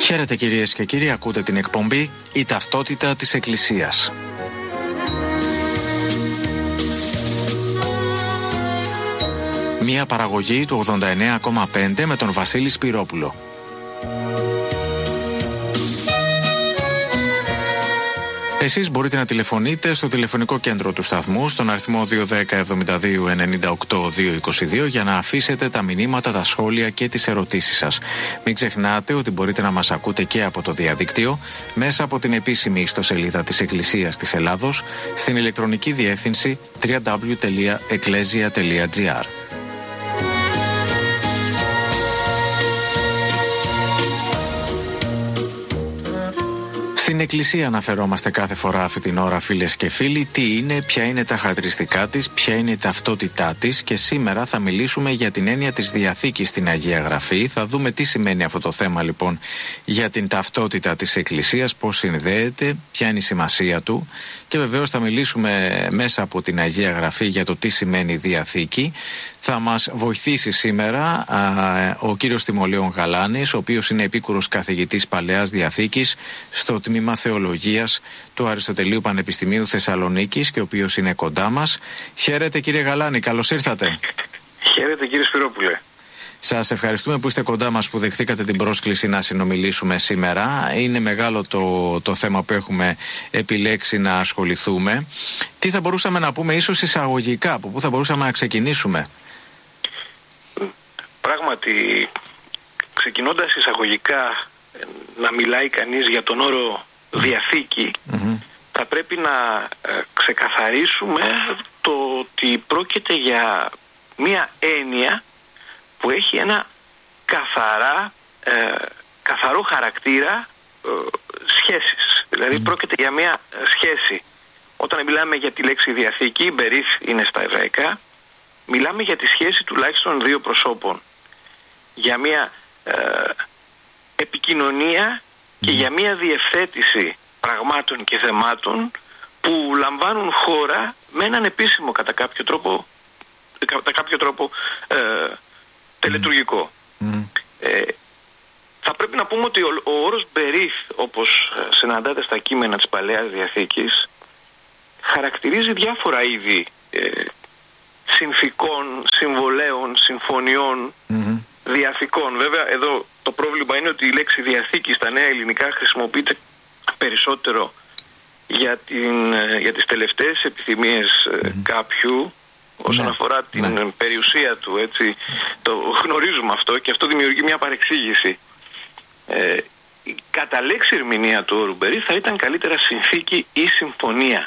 Χαίρετε κυρίες και κύριοι, ακούτε την εκπομπή «Η ταυτότητα της Εκκλησίας». Μία παραγωγή του 89,5 με τον Βασίλη Σπυρόπουλο. Εσείς μπορείτε να τηλεφωνείτε στο τηλεφωνικό κέντρο του σταθμού στον αριθμό 210 72 98 222 για να αφήσετε τα μηνύματα, τα σχόλια και τις ερωτήσεις σας. Μην ξεχνάτε ότι μπορείτε να μας ακούτε και από το διαδίκτυο μέσα από την επίσημη ιστοσελίδα της Εκκλησίας της Ελλάδος στην ηλεκτρονική διεύθυνση www.ecclesia.gr. Στην Εκκλησία αναφερόμαστε κάθε φορά αυτή την ώρα, φίλες και φίλοι, τι είναι, ποια είναι τα χαρακτηριστικά της, ποια είναι η ταυτότητά της, και σήμερα θα μιλήσουμε για την έννοια της Διαθήκης στην Αγία Γραφή. Θα δούμε τι σημαίνει αυτό το θέμα λοιπόν για την ταυτότητα της Εκκλησίας, πώς συνδέεται, ποια είναι η σημασία του, και βεβαίως θα μιλήσουμε μέσα από την Αγία Γραφή για το τι σημαίνει Διαθήκη. Θα μας βοηθήσει σήμερα ο κύριος Τιμολέων Γαλάνης, ο οποίος είναι επίκουρος καθηγητής Παλαιάς Διαθήκης στο τμήμα Θεολογίας του Αριστοτελείου Πανεπιστημίου Θεσσαλονίκης και ο οποίος είναι κοντά μας. Χαίρετε κύριε Γαλάνη, καλώς ήρθατε. Χαίρετε κύριε Σπυρόπουλε. Σας ευχαριστούμε που είστε κοντά μας, που δεχθήκατε την πρόσκληση να συνομιλήσουμε σήμερα. Είναι μεγάλο το θέμα που έχουμε επιλέξει να ασχοληθούμε. Τι θα μπορούσαμε να πούμε ίσως εισαγωγικά, από πού θα μπορούσαμε να ξεκινήσουμε? Πράγματι, ξεκινώντας εισαγωγικά να μιλάει κανείς για τον όρο Διαθήκη, θα πρέπει να ξεκαθαρίσουμε το ότι πρόκειται για μία έννοια που έχει ένα καθαρό χαρακτήρα σχέσης. Δηλαδή πρόκειται για μία σχέση. Όταν μιλάμε για τη λέξη Διαθήκη, μπερίθ είναι στα εβραϊκά, μιλάμε για τη σχέση τουλάχιστον δύο προσώπων. Για μία επικοινωνία και για μία διευθέτηση πραγμάτων και θεμάτων που λαμβάνουν χώρα με έναν επίσημο κατά κάποιο τρόπο τελετουργικό. Θα πρέπει να πούμε ότι ο όρος μπερίθ, όπως συναντάται στα κείμενα της Παλαιάς Διαθήκης, χαρακτηρίζει διάφορα είδη συνθηκών, συμβολέων, συμφωνιών, διαθηκών. Βέβαια εδώ το πρόβλημα είναι ότι η λέξη Διαθήκη στα νέα ελληνικά χρησιμοποιείται περισσότερο για τις τελευταίες επιθυμίες κάποιου όσον αφορά την περιουσία του, έτσι. Το γνωρίζουμε αυτό και αυτό δημιουργεί μια παρεξήγηση. Η κατά λέξη ερμηνεία του όρου μπερίθ θα ήταν καλύτερα συνθήκη ή συμφωνία.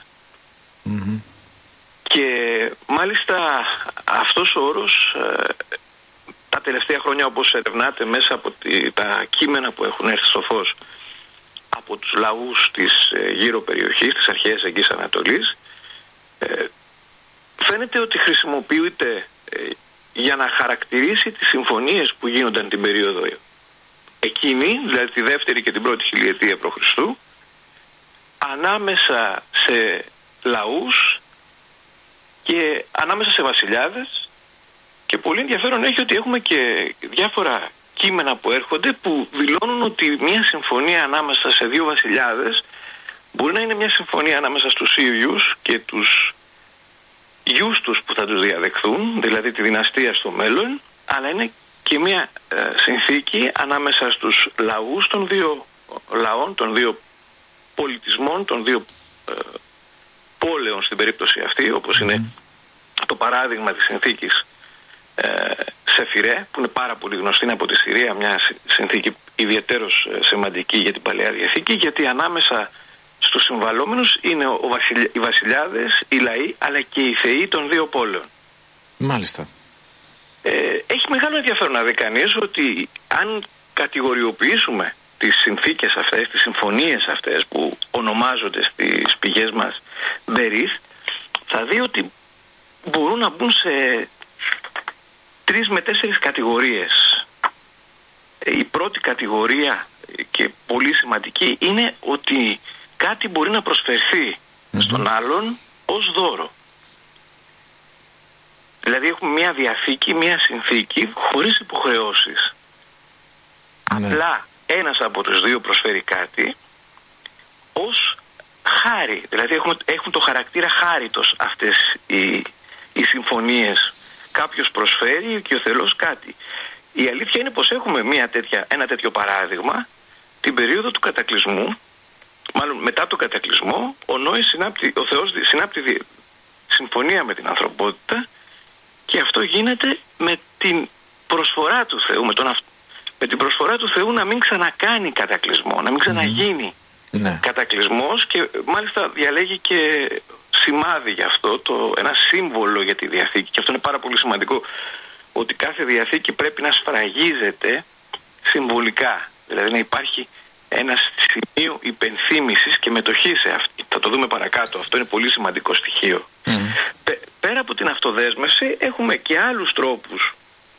Και μάλιστα αυτός ο όρος τα τελευταία χρόνια, όπως ερευνάται μέσα από τα κείμενα που έχουν έρθει στο φως από τους λαούς της γύρω περιοχής, της αρχαίας Εγγύης Ανατολής, φαίνεται ότι χρησιμοποιείται για να χαρακτηρίσει τις συμφωνίες που γίνονταν την περίοδο εκείνη, δηλαδή τη δεύτερη και την πρώτη χιλιετία π.Χ., ανάμεσα σε λαούς και ανάμεσα σε βασιλιάδες. Και πολύ ενδιαφέρον έχει ότι έχουμε και διάφορα κείμενα που έρχονται που δηλώνουν ότι μια συμφωνία ανάμεσα σε δύο βασιλιάδες μπορεί να είναι μια συμφωνία ανάμεσα στους ίδιους και τους γιους τους που θα τους διαδεχθούν, δηλαδή τη δυναστεία στο μέλλον, αλλά είναι και μια συνθήκη ανάμεσα στους λαούς των δύο λαών, των δύο πολιτισμών, των δύο πόλεων στην περίπτωση αυτή, όπως είναι το παράδειγμα της συνθήκης Σεφιρέ, που είναι πάρα πολύ γνωστή από τη Συρία, μια συνθήκη ιδιαιτέρως σημαντική για την Παλαιά Διαθήκη, γιατί ανάμεσα στους συμβαλόμενους είναι οι βασιλιάδες, οι λαοί, αλλά και οι θεοί των δύο πόλεων. Μάλιστα. Έχει μεγάλο ενδιαφέρον να δει κανείς ότι αν κατηγοριοποιήσουμε τις συνθήκες αυτές, τις συμφωνίες αυτές που ονομάζονται στις πηγές μας μπερίθ, θα δει ότι μπορούν να μπουν σε 3 με 4 κατηγορίες. Η πρώτη κατηγορία και πολύ σημαντική είναι ότι κάτι μπορεί να προσφερθεί στον άλλον ως δώρο. Δηλαδή έχουμε μια διαθήκη, μια συνθήκη χωρίς υποχρεώσεις. Απλά ένας από τους δύο προσφέρει κάτι ως χάρη. Δηλαδή έχουν το χαρακτήρα χάριτος αυτές οι συμφωνίες. Κάποιος προσφέρει και ο Θεός κάτι. Η αλήθεια είναι πως έχουμε ένα τέτοιο παράδειγμα την περίοδο του κατακλυσμού. Μάλλον μετά το κατακλυσμό ο Θεός συνάπτει συμφωνία με την ανθρωπότητα, και αυτό γίνεται με την προσφορά του Θεού, με την προσφορά του Θεού να μην ξανακάνει κατακλυσμό, να μην ξαναγίνει κατακλυσμός, και μάλιστα διαλέγει και σημάδι γι' αυτό, ένα σύμβολο για τη Διαθήκη, και αυτό είναι πάρα πολύ σημαντικό, ότι κάθε Διαθήκη πρέπει να σφραγίζεται συμβολικά, δηλαδή να υπάρχει ένα σημείο υπενθύμησης και μετοχή σε αυτή. Θα το δούμε παρακάτω, αυτό είναι πολύ σημαντικό στοιχείο. Πέρα από την αυτοδέσμευση έχουμε και άλλους τρόπους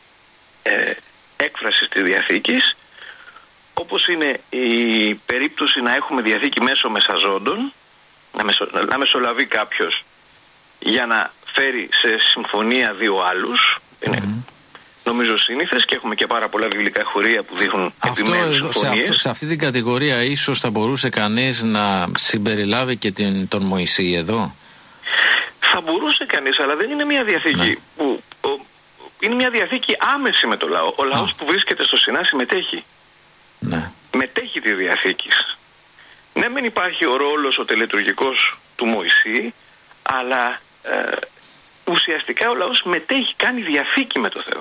έκφρασης της Διαθήκης, όπως είναι η περίπτωση να έχουμε Διαθήκη μέσω μεσαζόντων, να μεσολαβεί κάποιος για να φέρει σε συμφωνία δύο άλλους. Είναι νομίζω σύνηθες, και έχουμε και πάρα πολλά βιβλικά χωρία που δείχνουν επιμέρους συμφωνίες. Σε αυτή την κατηγορία ίσως θα μπορούσε κανείς να συμπεριλάβει και τον Μωυσή εδώ. Θα μπορούσε κανείς, αλλά δεν είναι μια Διαθήκη που είναι μια Διαθήκη άμεση με το λαό. Ο λαός που βρίσκεται στο Σινά συμμετέχει. Μετέχει τη Διαθήκης. Ναι, μεν υπάρχει ο ρόλος ο τελετουργικός του Μωυσή, αλλά ουσιαστικά ο λαός μετέχει, κάνει διαθήκη με το Θεό.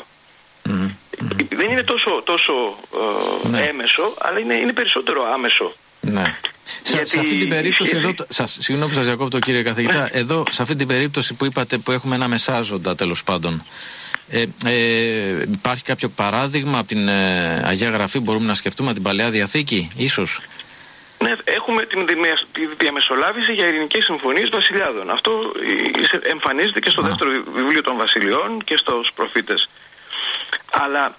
Δεν είναι τόσο έμεσο, αλλά είναι περισσότερο άμεσο. Σε αυτή την περίπτωση εδώ, συγγνώμη που σας διακόπτω κύριε καθηγητά, εδώ σε αυτή την περίπτωση που είπατε που έχουμε ένα μεσάζοντα τέλος πάντων, υπάρχει κάποιο παράδειγμα από την Αγία Γραφή, μπορούμε να σκεφτούμε την Παλαιά Διαθήκη ίσως? Ναι, έχουμε τη διαμεσολάβηση για ειρηνικές συμφωνίες βασιλιάδων. Αυτό εμφανίζεται και στο δεύτερο βιβλίο των Βασιλειών και στους προφήτες. Αλλά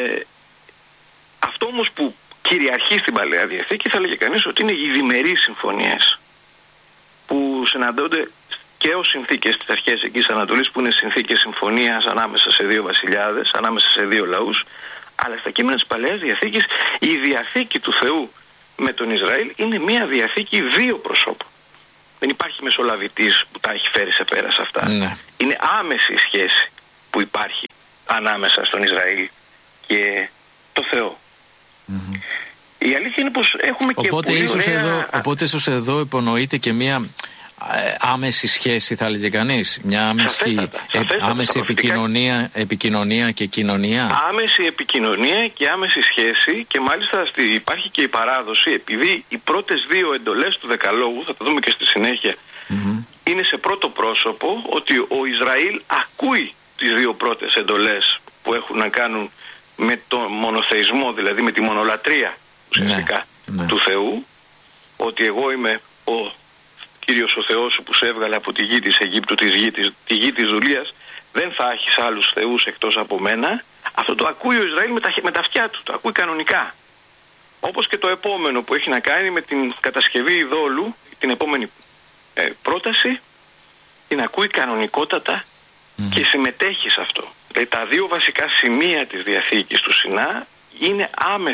αυτό όμως που κυριαρχεί στην Παλαιά Διαθήκη, θα έλεγε κανείς ότι είναι οι διμερείς συμφωνίες που συναντώνται και ως συνθήκες της αρχαίας Εγγύης Ανατολής, που είναι συνθήκες συμφωνίας ανάμεσα σε δύο βασιλιάδες, ανάμεσα σε δύο λαούς. Αλλά στα κείμενα της Παλαιάς Διαθήκης η διαθήκη του Θεού με τον Ισραήλ είναι μια διαθήκη δύο προσώπων. Δεν υπάρχει μεσολαβητής που τα έχει φέρει σε πέρα σε αυτά. Είναι άμεση η σχέση που υπάρχει ανάμεσα στον Ισραήλ και το Θεό. Η αλήθεια είναι πως έχουμε και πολύ ωραία... Οπότε ίσως εδώ υπονοείται και μια άμεση σχέση, θα έλεγε κανείς, μια άμεση επικοινωνία και κοινωνία. Άμεση επικοινωνία και άμεση σχέση, και μάλιστα υπάρχει και η παράδοση, επειδή οι πρώτες δύο εντολές του Δεκαλόγου, θα τα δούμε και στη συνέχεια, είναι σε πρώτο πρόσωπο, ότι ο Ισραήλ ακούει τις δύο πρώτες εντολές που έχουν να κάνουν με τον μονοθεϊσμό, δηλαδή με τη μονολατρία ουσιαστικά του Θεού, ότι εγώ είμαι ο Κύριος ο Θεός σου που σε έβγαλε από τη γη της Αιγύπτου, τη γη της δουλείας, δεν θα έχεις άλλους θεούς εκτός από μένα. Αυτό το ακούει ο Ισραήλ με τα αυτιά του, το ακούει κανονικά. Όπως και το επόμενο που έχει να κάνει με την κατασκευή ειδόλου, την επόμενη πρόταση, την ακούει κανονικότατα και συμμετέχει σε αυτό. Δηλαδή τα δύο βασικά σημεία της Διαθήκης του Σινά είναι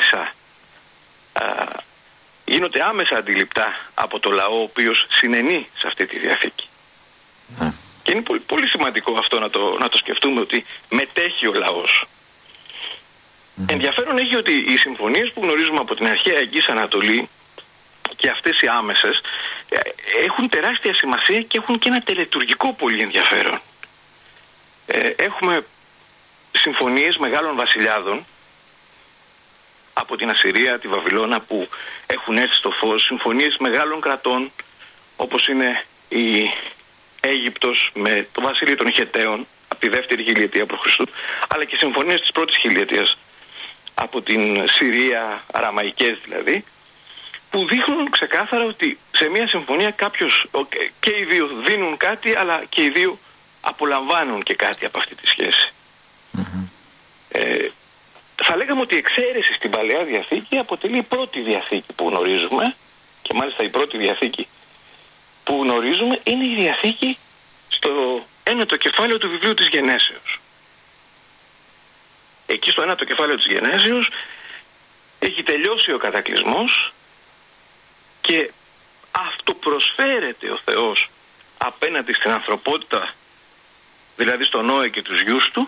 γίνονται άμεσα αντιληπτά από το λαό, ο οποίος συνενεί σε αυτή τη Διαθήκη. Και είναι πολύ, πολύ σημαντικό αυτό να το σκεφτούμε, ότι μετέχει ο λαός. Ενδιαφέρον έχει ότι οι συμφωνίες που γνωρίζουμε από την αρχαία Εγγύης Ανατολή και αυτές οι άμεσες έχουν τεράστια σημασία και έχουν και ένα τελετουργικό πολύ ενδιαφέρον. Έχουμε συμφωνίες μεγάλων βασιλιάδων από την Ασσυρία, τη Βαβυλώνα, που έχουν έρθει στο φως, συμφωνίες μεγάλων κρατών όπως είναι η Αίγυπτος με το βασίλειο των Χεταίων από τη δεύτερη χιλιετία π.Χ., αλλά και συμφωνίες της πρώτης χιλιετίας από την Συρία, αραμαϊκές δηλαδή, που δείχνουν ξεκάθαρα ότι σε μια συμφωνία και οι δύο δίνουν κάτι, αλλά και οι δύο απολαμβάνουν και κάτι από αυτή τη σχέση. Θα λέγαμε ότι η εξαίρεση στην Παλαιά Διαθήκη αποτελεί η πρώτη Διαθήκη που γνωρίζουμε, και μάλιστα η πρώτη Διαθήκη που γνωρίζουμε είναι η Διαθήκη στο 9ο κεφάλαιο του βιβλίου της Γενέσεως. Εκεί στο 9ο κεφάλαιο της Γενέσεως έχει τελειώσει ο κατακλυσμός και αυτοπροσφέρεται ο Θεός απέναντι στην ανθρωπότητα, δηλαδή στον Νόε και τους γιους του,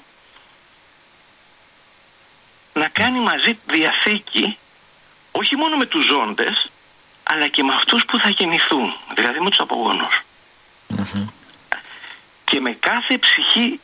να κάνει μαζί διαθήκη όχι μόνο με τους ζώντες, αλλά και με αυτούς που θα γεννηθούν, δηλαδή με τους απογόνους. Και με κάθε ψυχή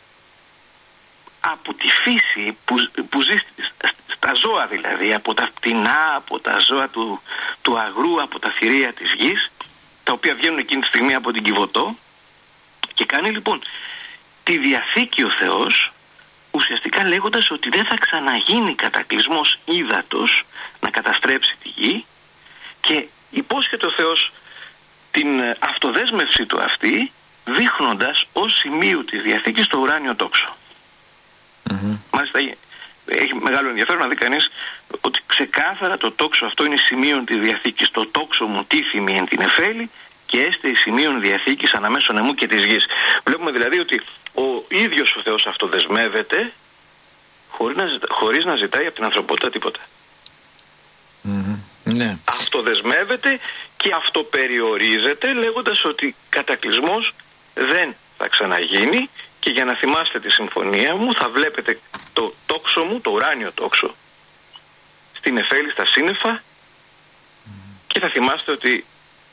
από τη φύση που ζει στα ζώα, δηλαδή από τα πτηνά, από τα ζώα του αγρού, από τα θηρία της γης, τα οποία βγαίνουν εκείνη τη στιγμή από την Κιβωτό, και κάνει λοιπόν τη διαθήκη ο Θεός, ουσιαστικά λέγοντας ότι δεν θα ξαναγίνει κατακλυσμός ύδατος να καταστρέψει τη γη, και υπόσχεται ο Θεός την αυτοδέσμευση του αυτή, δείχνοντας ως σημείο της διαθήκης το ουράνιο τόξο. Μάλιστα έχει μεγάλο ενδιαφέρον να δει κανείς ότι ξεκάθαρα το τόξο αυτό είναι σημείο της διαθήκης. Το τόξο μου τίθιμη εν την εφέλη και έστε η σημείων διαθήκης αναμέσων εμού και της γης. Βλέπουμε δηλαδή ότι ο ίδιος ο Θεός αυτοδεσμεύεται χωρίς να ζητάει από την ανθρωπότητα τίποτα. Ναι. Αυτοδεσμεύεται και αυτοπεριορίζεται, λέγοντας ότι κατακλυσμός δεν θα ξαναγίνει, και για να θυμάστε τη συμφωνία μου θα βλέπετε το τόξο μου, το ουράνιο τόξο, στην εφέλη, στα σύννεφα, και θα θυμάστε ότι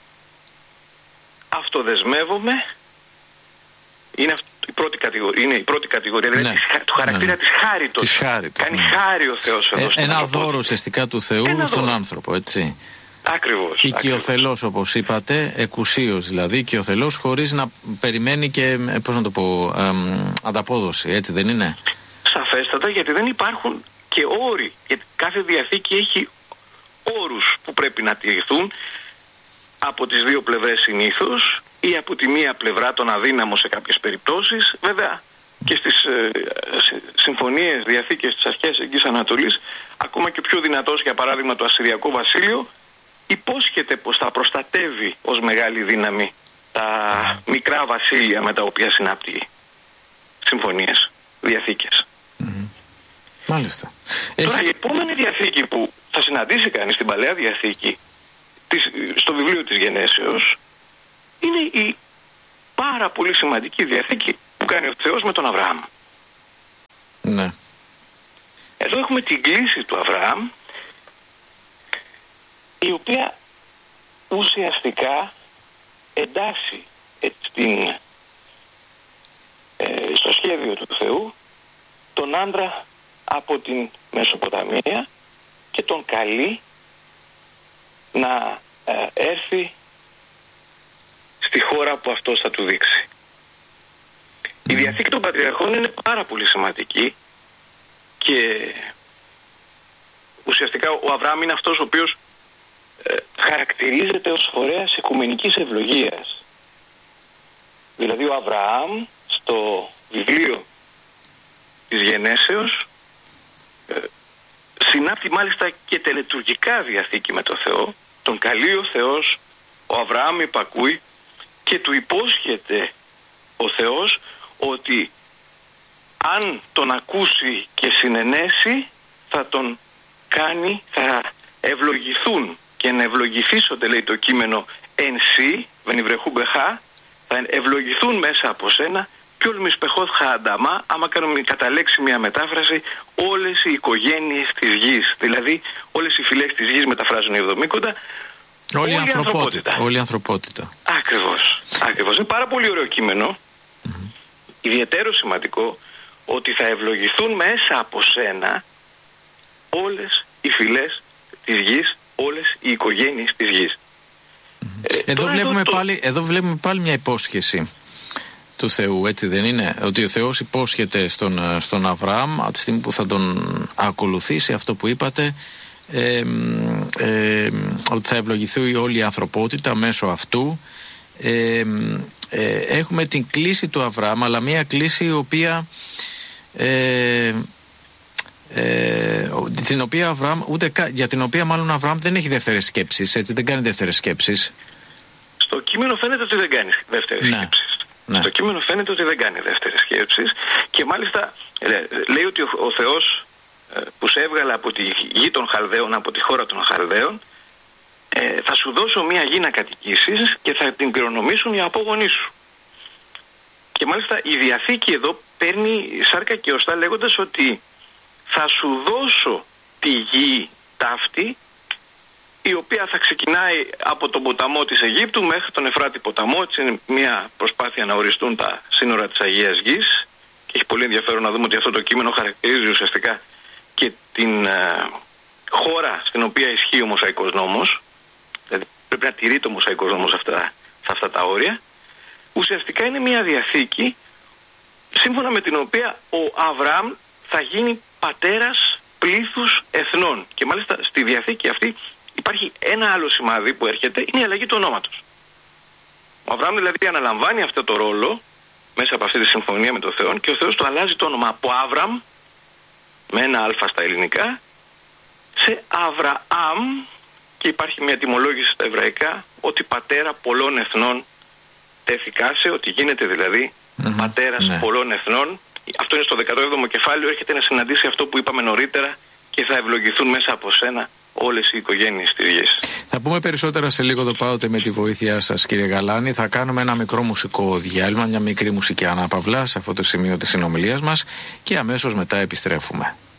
αυτοδεσμεύομαι. Είναι η πρώτη κατηγορία, δηλαδή του χαρακτήρα της χάριτος. Κάνει χάρη ο Θεός εδώ. Ένα δώρο ουσιαστικά του Θεού στον άνθρωπο, έτσι. Ακριβώς. Οικειοθελώς, όπως είπατε, εκουσίως δηλαδή, οικειοθελώς, χωρίς να περιμένει και, πώς να το πω, ανταπόδοση, έτσι δεν είναι? Σαφέστατα, γιατί δεν υπάρχουν και όροι. Γιατί κάθε διαθήκη έχει όρους που πρέπει να τηρηθούν από τις δύο πλευρές συνήθως, ή από τη μία πλευρά τον αδύναμο σε κάποιες περιπτώσεις. Βέβαια και στις συμφωνίες, διαθήκες της αρχαίας Εγγύης Ανατολής, ακόμα και ο πιο δυνατός, για παράδειγμα το Ασσυριακό Βασίλειο, υπόσχεται πως θα προστατεύει ως μεγάλη δύναμη τα μικρά βασίλεια με τα οποία συνάπτει συμφωνίες, διαθήκες. Μάλιστα. Τώρα η επόμενη διαθήκη που θα συναντήσει κανείς στην Παλαιά Διαθήκη, στο βιβλίο της Γενέσεως, είναι η πάρα πολύ σημαντική διαθήκη που κάνει ο Θεός με τον Αβραάμ. Ναι. Εδώ έχουμε την κλήση του Αβραάμ, η οποία ουσιαστικά εντάσσει στο σχέδιο του Θεού τον άντρα από την Μεσοποταμία και τον καλεί να έρθει στη χώρα που αυτός θα του δείξει. Η διαθήκη των πατριαρχών είναι πάρα πολύ σημαντική και ουσιαστικά ο Αβραάμ είναι αυτός ο οποίος χαρακτηρίζεται ως φορέας οικουμενικής ευλογίας. Δηλαδή ο Αβραάμ στο βιβλίο της Γενέσεως συνάπτει μάλιστα και τελετουργικά διαθήκη με το Θεό. Τον καλεί ο Θεός, ο Αβραάμ υπακούει και του υπόσχεται ο Θεός ότι αν τον ακούσει και συνενέσει θα τον κάνει, θα ευλογηθούν και να ευλογηθήσονται, λέει το κείμενο, εν σύ, βενιβρεχού μπεχά, θα ευλογηθούν μέσα από σένα και όλοι μισπεχώθ χανταμά, άμα κάνουμε κατά λέξη μια μετάφραση, όλες οι οικογένειες της γης. Δηλαδή όλες οι φυλές της γης, μεταφράζουν οι Εβδομήκοντα, όλη η ανθρωπότητα. Ακριβώς. Είναι πάρα πολύ ωραίο κείμενο, ιδιαίτερο σημαντικό, ότι θα ευλογηθούν μέσα από σένα όλες οι φυλές της γης, όλες οι οικογένειες της γης. Εδώ βλέπουμε πάλι μια υπόσχεση του Θεού, έτσι δεν είναι? Ότι ο Θεός υπόσχεται στον Αβραάμ από τη στιγμή που θα τον ακολουθήσει, αυτό που είπατε, ότι θα ευλογηθεί όλη η ανθρωπότητα μέσω αυτού. Έχουμε την κλήση του Αβραάμ, αλλά μια κλήση η οποία για την οποία μάλλον ο Αβραάμ δεν έχει δεύτερες σκέψεις, έτσι, δεν κάνει δεύτερες σκέψεις. Στο κείμενο φαίνεται ότι δεν κάνει δεύτερες σκέψεις. Ναι. Στο κείμενο φαίνεται ότι δεν κάνει δεύτερες σκέψεις και μάλιστα λέει ότι ο Θεός που σε έβγαλα από τη γη των Χαλδαίων, από τη χώρα των Χαλδαίων, θα σου δώσω μια γη να κατοικήσεις και θα την κληρονομήσουν οι απόγονοί σου. Και μάλιστα η Διαθήκη εδώ παίρνει σάρκα και οστά λέγοντας ότι θα σου δώσω τη γη ταύτη, η οποία θα ξεκινάει από τον ποταμό της Αιγύπτου μέχρι τον Εφράτη ποταμό. Έτσι είναι μια προσπάθεια να οριστούν τα σύνορα της Αγίας Γης και έχει πολύ ενδιαφέρον να δούμε ότι αυτό το κείμενο χαρακτηρίζει ουσιαστικά και την χώρα στην οποία ισχύει ο Μοσαϊκός νόμος. Δηλαδή πρέπει να τηρείται ο Μοσαϊκός νόμος σε αυτά τα όρια. Ουσιαστικά είναι μια διαθήκη σύμφωνα με την οποία ο Αβραάμ θα γίνει πατέρας πλήθους εθνών. Και μάλιστα στη διαθήκη αυτή υπάρχει ένα άλλο σημάδι που έρχεται, είναι η αλλαγή του ονόματος. Ο Αβραάμ δηλαδή αναλαμβάνει αυτό το ρόλο μέσα από αυτή τη συμφωνία με τον Θεό και ο Θεός του αλλάζει το όνομα από Άβραμ, με ένα αλφα στα ελληνικά, σε Αβραάμ, και υπάρχει μια τιμολόγηση στα εβραϊκά ότι πατέρα πολλών εθνών τέθηκάσε, ότι γίνεται δηλαδή πατέρας πολλών εθνών. Αυτό είναι στο 17ο κεφάλαιο, έρχεται να συναντήσει αυτό που είπαμε νωρίτερα, και θα ευλογηθούν μέσα από σένα όλες οι οικογένειες της γης. Θα πούμε περισσότερα σε λίγο εδώ πάωτε με τη βοήθειά σας, κύριε Γαλάνη. Θα κάνουμε ένα μικρό μουσικό διάλειμμα, μια μικρή μουσική ανάπαυλα σε αυτό το σημείο της συνομιλίας μας και αμέσως μετά επιστρέφουμε.